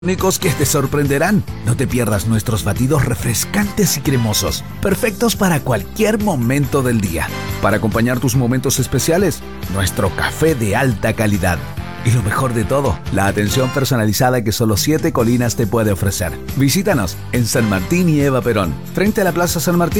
Únicos que te sorprenderán. No te pierdas nuestros batidos refrescantes y cremosos, perfectos para cualquier momento del día. Para acompañar tus momentos especiales, nuestro café de alta calidad. Y lo mejor de todo, la atención personalizada que solo 7 Colinas te puede ofrecer. Visítanos en San Martín y Eva Perón, frente a la Plaza San Martín.